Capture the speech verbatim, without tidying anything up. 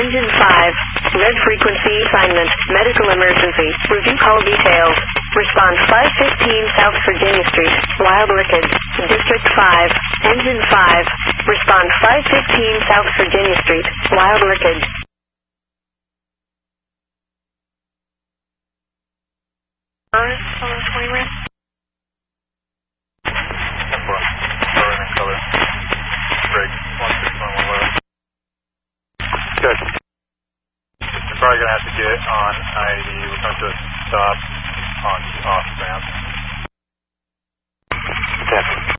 Engine five. Red frequency assignment. Medical emergency. Review call details. Response five fifteen South Virginia Street. Wild Orchid. District five. Engine five. Response five fifteen South Virginia Street. Wild Orchid. Alright, hello, twenty-one. Good. You're probably going to have to get on I eighty. We're going to stop on off ramp. Yes.